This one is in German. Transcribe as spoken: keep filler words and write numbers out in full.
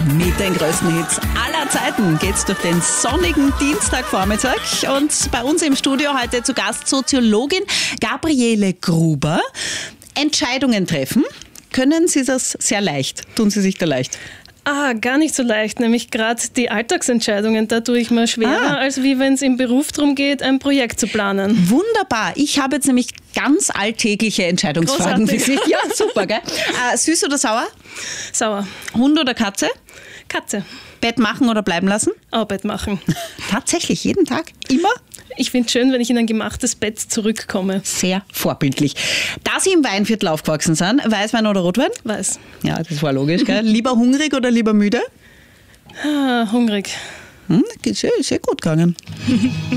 Mit den größten Hits aller Zeiten geht's durch den sonnigen Dienstagvormittag. Und bei uns im Studio heute zu Gast Soziologin Gabriele Gruber. Entscheidungen treffen. Können Sie das sehr leicht? Tun Sie sich da leicht? Ah, gar nicht so leicht, nämlich gerade die Alltagsentscheidungen, da tue ich mir schwerer, ah. als wie wenn es im Beruf darum geht, ein Projekt zu planen. Wunderbar. Ich habe jetzt nämlich ganz alltägliche Entscheidungsfragen für Sie. Ja, super, gell? Äh, süß oder sauer? Sauer. Hund oder Katze? Katze. Bett machen oder bleiben lassen? Auch Bett machen. Tatsächlich, jeden Tag? Immer? Ich finde es schön, wenn ich in ein gemachtes Bett zurückkomme. Sehr vorbildlich. Da Sie im Weinviertel aufgewachsen sind, Weißwein oder Rotwein? Weiß. Ja, das war logisch, gell? Lieber hungrig oder lieber müde? Ah, hungrig. Hm, sehr, sehr gut gegangen.